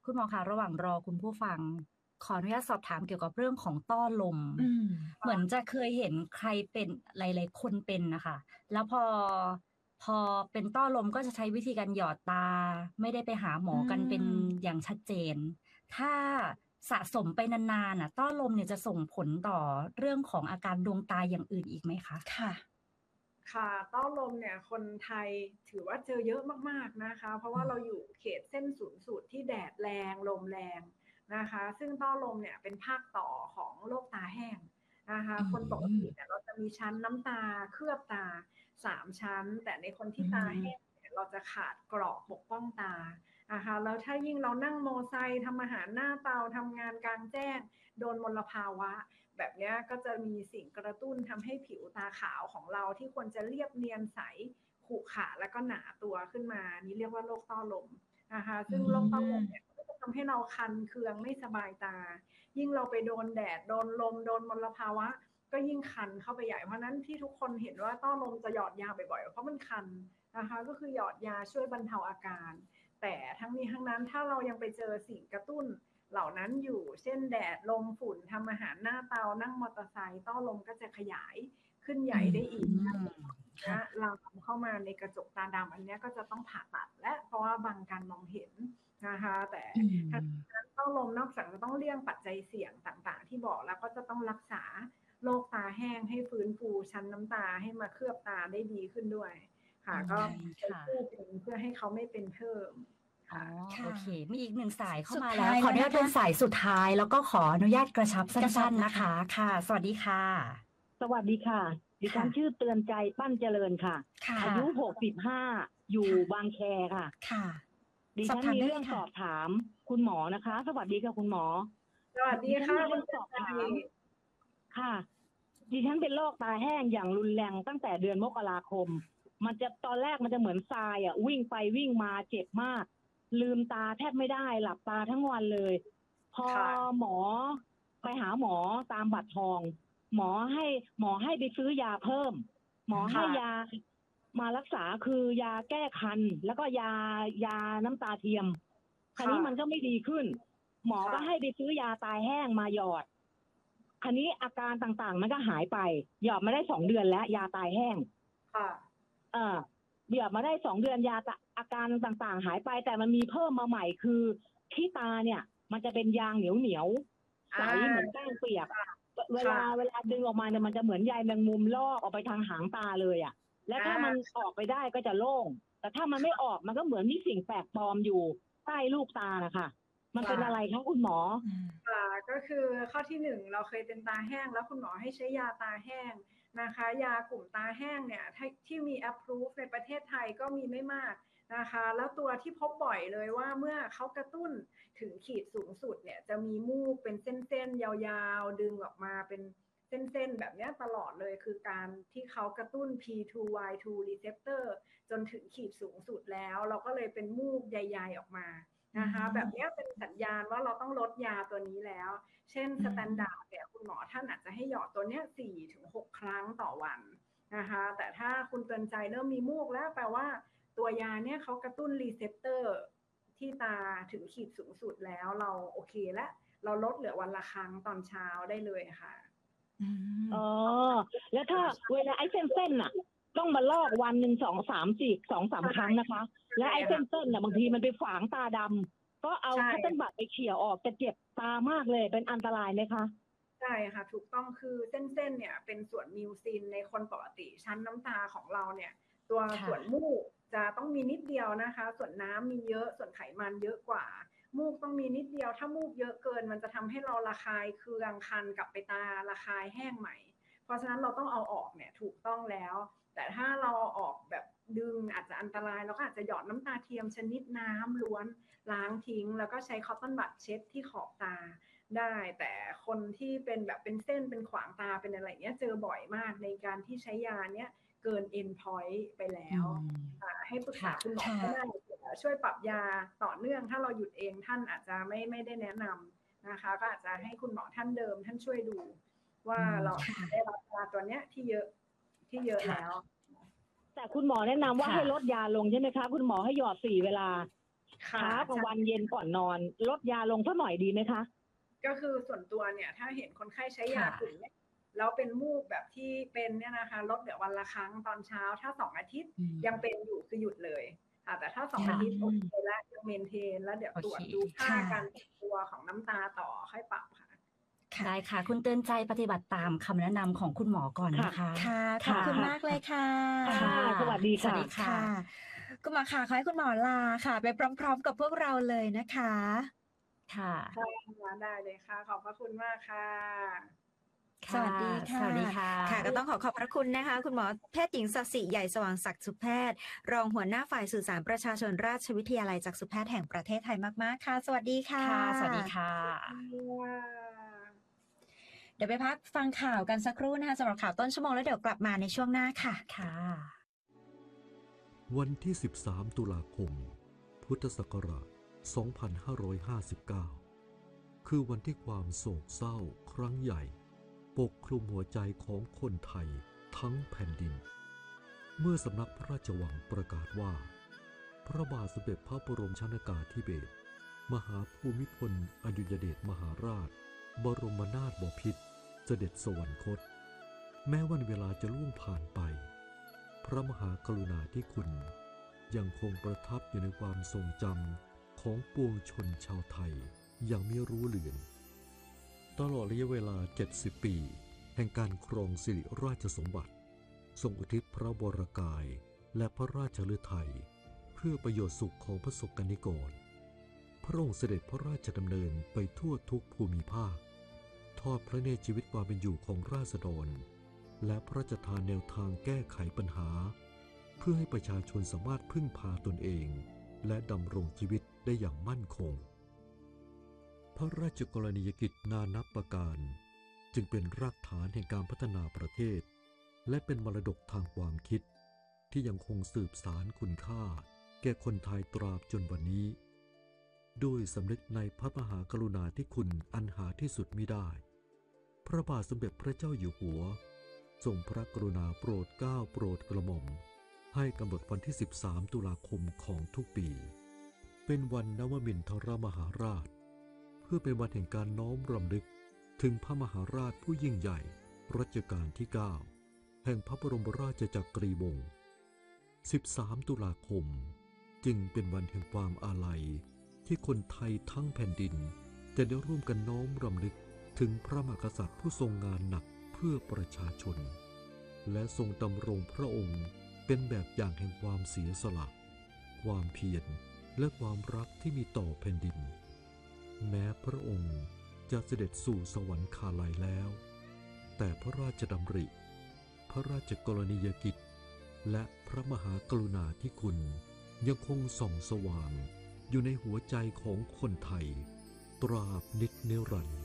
คุณหมอคะระหว่างรอคุณผู้ฟังขออนุญาตสอบถามเกี่ยวกับเรื่องของต้อลมอืมเหมือนจะเคยเห็นใครเป็นหลายๆคนเป็นนะคะแล้วพอเป็นต้อลมก็จะใช้วิธีการหยอดตาไม่ได้ไปหาหมออืกันเป็นมอย่างชัดเจนถ้าสะสมไปนานๆน่ะต้อลมเนี่ยจะส่งผลต่อเรื่องของอาการดวงตาอย่างอื่นอีกไหมคะค่ะค่ะต้อลมเนี่ยคนไทยถือว่าเจอเยอะมากๆนะคะเพราะว่าเราอยู่เขตเส้นศูนย์สูตรที่แดดแรงลมแรงนะคะซึ่งต้อลมเนี่ยเป็นภาคต่อของโรคตาแห้งนะคะอืคนปกติมเนี่ยเราจะมีชั้นน้ำตาเคลือบตา3 ชั้นแต่ในคนอืที่ตาแห้งมเนี่ยเราจะขาดเกราะปกป้องตานะคะแล้วถ้ายิ่งเรานั่งโมไซค์ทำอาหารหน้าเตาทำงานกลางแจ้งโดนมลภาวะ แบบนี้ก็จะมีสิ่งกระตุ้นทำให้ผิวตาขาวของเราที่ควรจะเรียบเนียนใสขรุขระแล้วก็หนาตัวขึ้นมานี่เรียกว่าโรคต้อลมนะคะอืซึ่งโรคต้อลมเนี่ยมก็จะทำให้เราคันเคืองไม่สบายตายิ่งเราไปโดนแดดโดนลมโดนมลภาวะก็ยิ่งคันเข้าไปใหญ่เพราะนั้นที่ทุกคนเห็นว่าต้อลมจะหยอดยาบ่อยๆเพราะมันคันนะคะก็คือหยอดยาช่วยบรรเทาอาการแต่ทั้งนี้ทั้งนั้นถ้าเรายังไปเจอสิ่งกระตุ้นเหล่านั้นอยู่เช่นแดดลมฝุ่นทำอาหารหน้าเตานั่งมอเตอร์ไซค์ต้อลมก็จะขยายขึ้นใหอืญ่ได้อีกนะมค่ะนะเราเข้ามาในกระจกตาดำอันนี้ก็จะต้องผ่าตัดและเพราะว่าบังการมองเห็นนะคะแต่อืทั้งมนั้นต้อลมนอกจากจะต้องเลี่ยงปัจจัยเสี่ยงต่างๆที่บอกแล้วก็จะต้องรักษาโรคตาแห้งให้ฟื้นฟูชั้นน้ำตาให้มาเคลือบตาได้ดีขึ้นด้วยอืค่ะก็มไปค่ะสู้เป็นเพื่อให้เขาไม่เป็นเพิ่มอ๋อค่ะโอค่ะเคมีอีกหนึ่งสายเข้าสุดมาแล้วท้ายขออนุญาตเป็แล้วนะคะนสายสุดท้ายแล้วก็ขออนุญาตกระชับสักระชั้บนะคะนๆนะคะค่ะสวัสดีค่ะสวัสดีค่ะดิฉัค่ะนชื่อเตือนใจปั้นเจริญค่ะค่ะอายุ65อยู่ค่ะบางแคค่ะค่ะดิสอบถามฉันมีเรื่องสได้เลยค่ะอบถามคุณหมอนะคะสวัสดีค่ะคุณหมอสวัสดีดิฉันค่ะมีเรื่องคุณเตือนใจสอบถามค่ะดิฉันเป็นโรคตาแห้งอย่างรุนแรงตั้งแต่เดือนมกราคมมันจะตอนแรกมันจะเหมือนทรายอ่ะวิ่งไปวิ่งมาเจ็บมากลืมตาแทบไม่ได้หลับตาทั้งวันเลยพอค่ะหมอไปหาหมอตามบัตรทองหมอให้หมอให้ไปซื้อยาเพิ่ม หมอให้ค่ะยามารักษาคือยาแก้คันแล้วก็ยาน้ำตาเทียมคราวค่ะนี้มันก็ไม่ดีขึ้นหมอก็ค่ะให้ไปซื้อยาตายแห้งมาหยอดคราวนี้อาการต่างๆมันก็หายไปหยอดมาได้2 เดือนแล้วยาตายแห้งค่ะเออหยอดมาได้2 เดือนอาการต่างๆหายไปแต่มันมีเพิ่มมาใหม่คือที่ตาเนี่ยมันจะเป็นยางเหนียวใสอ่เหมือนาแป้งเปียกเวค่ะลาเวลาดึงออกมาเนี่ยมันจะเหมือนใยแมงมุมลอกออกไปทางหางตาเลยอ่ะ แล้วอ่ถ้ามันาออกไปได้ก็จะโล่ง แต่ถ้ามันไม่ออกมันก็เหมือนมีสิ่งแปลกปลอมอยู่ใต้ลูกตานะคะมันเป็นอะไรค่ะคะคุณหมออืมค่ะก็คือข้อที่1เราเคยเป็นตาแห้งแล้วคุณหมอให้ใช้ยาตาแห้งนะคะยากลุ่มตาแห้งเนี่ยที่มี approve ในประเทศไทยก็มีไม่มากนะคะแล้วตัวที่พบบ่อยเลยว่าเมื่อเขากระตุ้นถึงขีดสูงสุดเนี่ยจะมีมูกเป็นเส้นๆยาวๆดึงออกมาเป็นเส้นๆแบบนี้ตลอดเลยคือการที่เขากระตุ้น P2Y2 receptor จนถึงขีดสูงสุดแล้วเราก็เลยเป็นมูกใยๆออกมาอืนะคะแบบมนี้เป็นสัญญาณว่าเราต้องลดยาตัวนี้แล้วเช่นอืสแตนดามร์ดเนี่ยคุณหมอท่านอาจจะให้หยอดตัวเนี้ย4 ถึง 6 ครั้งต่อวันนะคะแต่ถ้าคุณเตือนใจเริ่มมีมูกแล้วแปลว่าตัวยาเนี่ยเขากระตุ้นรีเซพเตอร์ที่ตาถึงขีดสูงสุดแล้วเราโอเคแล้วเราลดเหลือวันละครั้งตอนเช้าได้เลยค่ะอืมอ๋อแล้วถ้าเวลาไอ้เส้นน่ะต้องมาลอกวันหนึ่ง2-3 ครั้งนะคะและไอ้ใช่ค่ะเส้นน่ะบางทีมันไปฝังตาดำก็เอาใช่คัตเติ้ลบัดไปเขี่ยออกจะเจ็บตามากเลยเป็นอันตรายไหมคะใช่ค่ะถูกต้องคือเส้นเนี่ยเป็นส่วนมิวซินในคนปกติชั้นน้ำตาของเราเนี่ยตัวค่ะส่วนมูกจะต้องมีนิดเดียวนะคะส่วนน้ำมีเยอะส่วนไขมันเยอะกว่ามูกต้องมีนิดเดียวถ้ามูกเยอะเกินมันจะทำให้เราระคายเคืองคันกลับไปตาระคายแห้งใหม่เพราะฉะนั้นเราต้องเอาออกเนี่ยถูกต้องแล้วแต่ถ้าเราเอาออกแบบดึงอาจจะอันตรายเราก็อาจจะหยอดน้ำตาเทียมชนิดน้ำล้วนล้างทิ้งแล้วก็ใช้คอตตอนบัดเช็ดที่ขอบตา ได้แต่คนที่เป็นแบบเป็นเส้นเป็นขวางตาเป็นอะไรเนี้ยเจอบ่อยมากในการที่ใช้ยาเนี้ยเกิน end point ไปแล้อืวมให้ปรึกษาค่ะคุณหมอค่ะก็ได้ช่วยปรับยาต่อเนื่องถ้าเราหยุดเองท่านอาจจะไม่ได้แนะนำนะคะก็อาจจะให้คุณหมอท่านเดิมท่านช่วยดูว่าอืมเราได้ค่ะรับยาตัวเนี้ยที่เยอะแล้วค่ะแต่คุณหมอแนะนำว่าให้ลดค่ะยาลงใช่ไหมคะคุณหมอให้หยอด4 เวลาค่ะเช้ากลางวันเย็นก่อนนอน ลดยาลงสักหน่อยดีไหมคะก็คือส่วนตัวเนี่ยถ้าเห็นคนไข้ใช้ยาค่ะกลุ่มเนี่ยแล้วเป็นมูกแบบที่เป็นเนี่ยนะคะลดเหลือวันละครั้งตอนเช้าถ้า2 อาทิตย์อืมยังเป็นอยู่คือหยุดเลยค่ะแต่ถ้า2 ค่ะอาทิตย์โอเคแล้วยังเมนเทนแล้วเดี๋ยวตรวจโอเคดูค่าค่ะการตื่นตัวของน้ำตาต่อค่อยปรับค่ะค่ะได้ค่ะ คุณเตือนใจปฏิบัติตามคำแนะนำของคุณหมอก่อนนะคะค่ะ ขอบคุณมากเลยค่ะค่ะ สวัสดีสวัค่ะสดีค่ะค่ะ คุณหมอค่ะขอให้คุณหมอลาค่ะ ไปพร้อมๆกับพวกเราเลยนะคะค่ะได้เลยค่ะ ขอบพระคุณมากค่ะสวัสดีค่ะสวัสดีค่ะค่ะ ก็ต้องขอบพระคุณนะคะ คุณหมอแพทย์หญิงศศิใหญ่สว่างศักดิ์สุแพทย์ รองหัวหน้าฝ่ายสื่อสารประชาชนราชวิทยาลัยจักษุแพทย์แห่งประเทศไทยมากๆค่ะ สวัสดีค่ะค่ะ สวัสดีค่ะเดี๋ยวไปพักฟังข่าวกันสักครู่นะคะสำหรับข่าวต้นชั่วโมงแล้วเดี๋ยวกลับมาในช่วงหน้าค่ะค่ะวันที่ 13 ตุลาคม พุทธศักราช 2559 คือวันที่ความโศกเศร้าครั้งใหญ่ ปกคลุมหัวใจของคนไทยทั้งแผ่นดิน เมื่อสำนักพระราชวังประกาศว่า พระบาทสมเด็จพระบรมชนกาธิเบศรมหาภูมิพลอดุลยเดชมหาราช บรมนาถบพิตรเสด็จสวรรคต แม้วันเวลาจะล่วงผ่านไป พระมหากรุณาธิคุณยังคงประทับอยู่ในความทรงจำของปวงชนชาวไทยอย่างไม่รู้เลือน ตลอดระยะเวลา 70 ปี แห่งการครองสิริราชสมบัติ ทรงอุทิศพระวรกายและพระราชฤทัยเพื่อประโยชน์สุขของพระสกนิกร พระองค์เสด็จพระราชดำเนินไปทั่วทุกภูมิภาค ทอดพระเนตรชีวิตความเป็นอยู่ของราษฎร และพระราชทานแนวทางแก้ไขปัญหา เพื่อให้ประชาชนสามารถพึ่งพาตนเอง และดำรงชีวิตได้อย่างมั่นคง พระราชกรณียกิจนานับประการจึงเป็นรากฐานแห่งการพัฒนาประเทศ และเป็นมรดกทางความคิด ที่ยังคงสืบสานคุณค่า แก่คนไทยตราบจนวันนี้ด้วยสำนึกในพระมหากรุณาธิคุณอันหาที่สุดมิได้ พระบาทสมเด็จพระเจ้าอยู่หัวทรงพระกรุณาโปรดเกล้าโปรดกระหม่อมให้กำหนดวันที่ 13 ตุลาคมของทุกปี เป็นวันนวมินทรมหาราช เพื่อเป็นวันแห่งการน้อมรำลึกถึงพระมหาราชผู้ยิ่งใหญ่รัชกาลที่ 9 แห่งพระบรมราชจักรีวงศ์ 13 ตุลาคมจึงเป็นวันแห่งความอาลัยที่คนไทยทั้งแผ่นดินจะได้ร่วมกันน้อมรำลึกถึงพระมหากษัตริย์ผู้ทรงงานหนักเพื่อประชาชน และทรงดำรงพระองค์เป็นแบบอย่างแห่งความเสียสละ ความเพียรและความรักที่มีต่อแผ่นดิน แม้พระองค์จะเสด็จสู่สวรรคาลัยแล้ว แต่พระราชดำริ พระราชกรณียกิจ และพระมหากรุณาธิคุณยังคงส่องสว่างอยู่ในหัวใจของคนไทยตราบนิจนิรันดร์